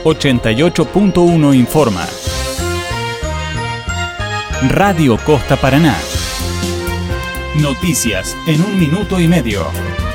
88.1 informa. Radio Costa Paraná. Noticias en 1 minuto y medio.